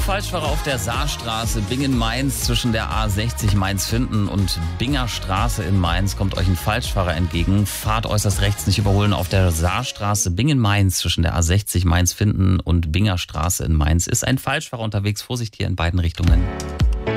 Falschfahrer auf der Saarstraße, Bingen-Mainz, zwischen der A60 Mainz-Finden und Binger Straße in Mainz kommt euch ein Falschfahrer entgegen. Fahrt äußerst rechts, nicht überholen. Auf der Saarstraße Bingen-Mainz, zwischen der A60 Mainz-Finden und Binger Straße in Mainz ist ein Falschfahrer unterwegs. Vorsicht hier in beiden Richtungen.